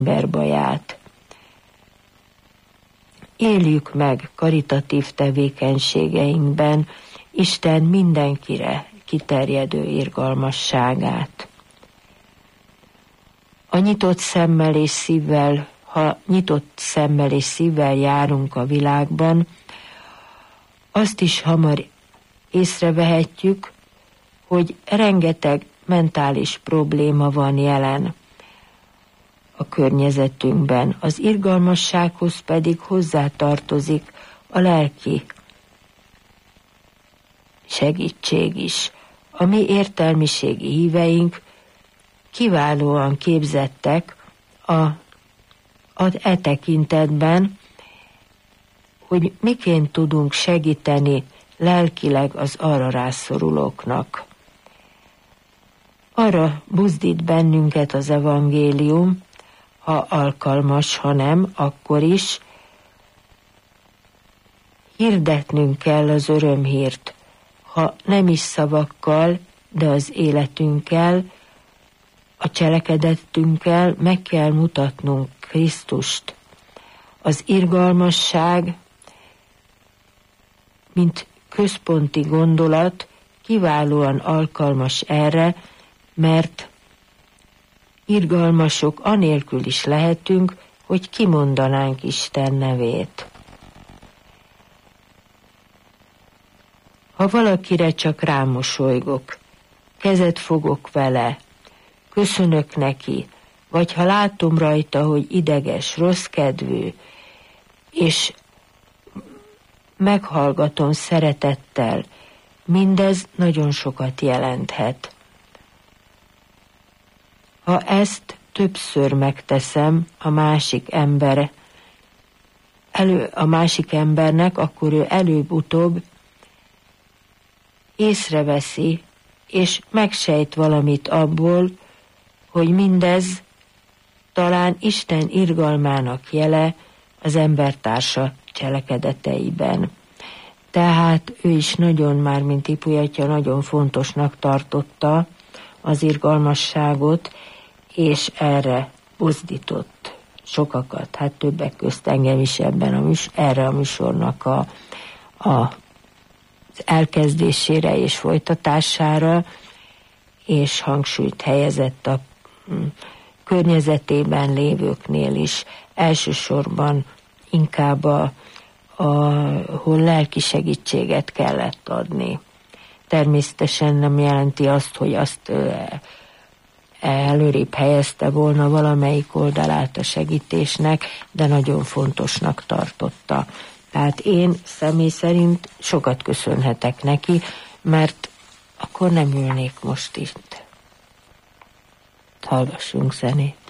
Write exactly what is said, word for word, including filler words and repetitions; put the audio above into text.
emberbaját. Éljük meg karitatív tevékenységeinkben Isten mindenkire kiterjedő irgalmasságát. A nyitott szemmel és szívvel, ha nyitott szemmel és szívvel járunk a világban, azt is hamar észrevehetjük, hogy rengeteg mentális probléma van jelen a környezetünkben. Az irgalmassághoz pedig hozzátartozik a lelki segítség is. A mi értelmiségi híveink kiválóan képzettek a, a e tekintetben, hogy miként tudunk segíteni lelkileg az arra rászorulóknak. Arra buzdít bennünket az evangélium, ha alkalmas, ha nem, akkor is hirdetnünk kell az örömhírt, ha nem is szavakkal, de az életünkkel, a cselekedetünkkel meg kell mutatnunk Krisztust. Az irgalmasság, mint központi gondolat, kiválóan alkalmas erre, mert irgalmasok anélkül is lehetünk, hogy kimondanánk Isten nevét. Ha valakire csak rámosolygok, kezet fogok vele, köszönök neki, vagy ha látom rajta, hogy ideges, rossz kedvű, és meghallgatom szeretettel, mindez nagyon sokat jelenthet. Ha ezt többször megteszem a másik ember, elő, a másik embernek, akkor ő előbb-utóbb észreveszi, és megsejt valamit abból, hogy mindez talán Isten irgalmának jele az embertársa cselekedeteiben. Tehát ő is nagyon, már mint Ipuly atya, nagyon fontosnak tartotta az irgalmasságot, és erre buzdított sokakat, hát többek közt engem is ebben a műs, erre a műsornak a, a, az elkezdésére és folytatására, és hangsúlyt helyezett a mm, környezetében lévőknél is, elsősorban inkább a, ahol lelki segítséget kellett adni. Természetesen nem jelenti azt, hogy azt előrébb helyezte volna valamelyik oldalát a segítésnek, de nagyon fontosnak tartotta. Tehát én személy szerint sokat köszönhetek neki, mert akkor nem ülnék most itt. Hallgassunk zenét.